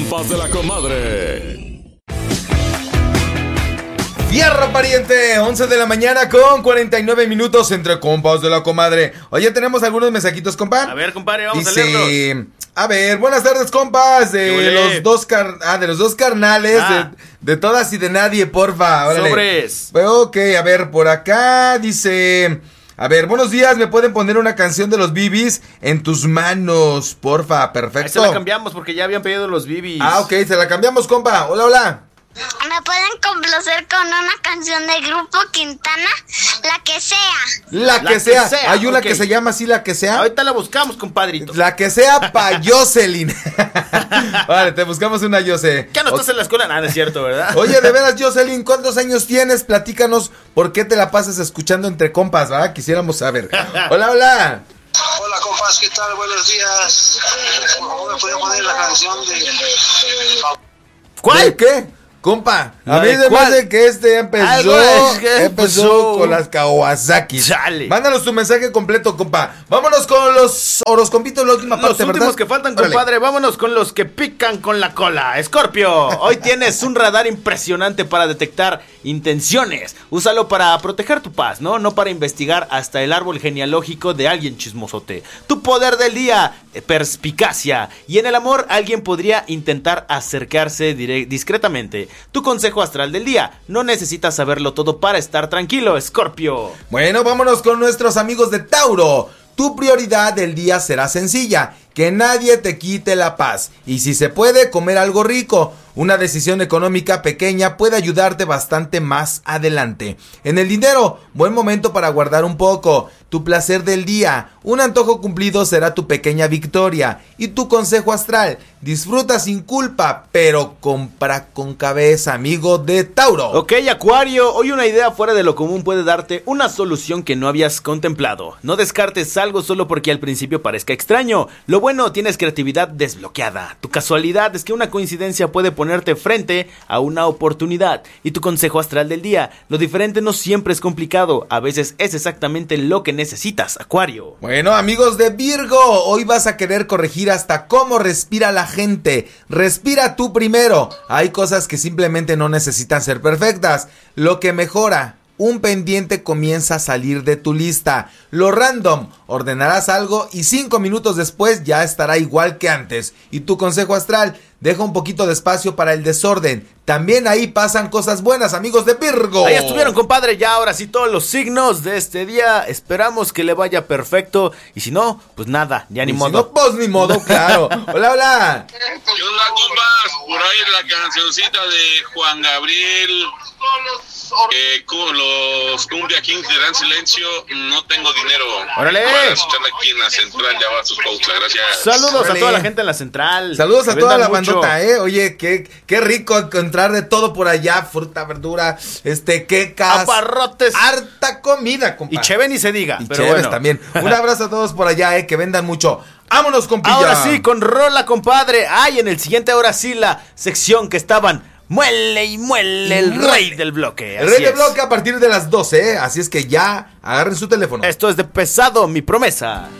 compas de la comadre. Fierro, pariente, 11 de la mañana con 49 minutos entre compas de la comadre. Oye, tenemos algunos mensajitos, compa. A ver, compadre, vamos a Dice, leerlos. a ver, buenas tardes, compas. De los dos carnales, de todas y de nadie, porfa. Órale. Sobres. Ok, a ver, por acá dice... A ver, buenos días, ¿me pueden poner una canción de los Bibis en tus manos, porfa? Perfecto. Ahí se la cambiamos porque ya habían pedido los Bibis. Ah, ok, se la cambiamos, compa. Hola, hola. ¿Me pueden complacer con una canción de Grupo Quintana? La que sea. La que sea. Hay una okay. que se llama así, La que sea. Ahorita la buscamos, compadrito. La que sea pa' Jocelyn. Vale, te buscamos una Jose. Ya no estás en la escuela, nada, es cierto, ¿verdad? Oye, de veras, Jocelyn, ¿cuántos años tienes? Platícanos por qué te la pasas escuchando entre compas, ¿verdad? Quisiéramos saber. Hola, hola. Hola, compas, ¿qué tal? Buenos días. ¿Me pueden poner la canción de... ¿Cuál? ¿De qué? Compa, a mí se me hace que empezó con las Kawasaki. Chale. Mándanos tu mensaje completo, compa. Vámonos con los horoscopitos, la última parte, Los últimos ¿verdad? que faltan, Órale. compadre. Vámonos con los que pican con la cola. Scorpio, hoy tienes un radar impresionante para detectar intenciones. Úsalo para proteger tu paz, ¿no? No para investigar hasta el árbol genealógico de alguien chismosote. Tu poder del día, perspicacia. Y en el amor, alguien podría intentar acercarse discretamente. Tu consejo astral del día: no necesitas saberlo todo para estar tranquilo, Scorpio. Bueno, vámonos con nuestros amigos de Tauro. Tu prioridad del día será sencilla: que nadie te quite la paz. Y si se puede, comer algo rico. Una decisión económica pequeña puede ayudarte bastante más adelante. En el dinero, buen momento para guardar un poco. Tu placer del día: un antojo cumplido será tu pequeña victoria. Y tu consejo astral: disfruta sin culpa, pero compra con cabeza, amigo de Tauro. Ok, Acuario, hoy una idea fuera de lo común puede darte una solución que no habías contemplado. No descartes algo solo porque al principio parezca extraño. Lo bueno, tienes creatividad desbloqueada. Tu casualidad es que una coincidencia puede ponerte frente a una oportunidad. Y tu consejo astral del día: lo diferente no siempre es complicado, a veces es exactamente lo que necesitas, Acuario. Bueno, amigos de Virgo, hoy vas a querer corregir hasta cómo respira la gente. Respira tú primero. Hay cosas que simplemente no necesitan ser perfectas. Lo que mejora: un pendiente comienza a salir de tu lista. Lo random: ordenarás algo y 5 minutos después ya estará igual que antes. Y tu consejo astral: deja un poquito de espacio para el desorden. También ahí pasan cosas buenas, amigos de Virgo. Ahí estuvieron, compadre, ya ahora sí todos los signos de este día. Esperamos que le vaya perfecto. Y si no, pues nada, ya ni modo. Si no, pues ni modo, claro. Hola, hola. ¿Qué onda, compas? Por ahí la cancioncita de Juan Gabriel, los Cumbia Kings de Dan Silencio. No tengo dinero. ¡Órale! Para escucharla aquí en la central de Abastos Cuautla. Gracias. Saludos Órale. a toda la gente en la central. Saludos a Que toda la vendan mucho. bandota, Oye, qué rico encontrar de todo por allá. Fruta, verdura, quecas, abarrotes, harta comida, compa. Y cheve ni se diga. Y pero cheves bueno. también. Un abrazo a todos por allá, que vendan mucho. ¡Vámonos, compilla! Ahora sí, con rola, compadre. Ay, en el siguiente, ahora sí, la sección que estaban muele y muele el rey del bloque. El rey del bloque a partir de las 12, Así es que ya agarren su teléfono. Esto es de Pesado, mi promesa.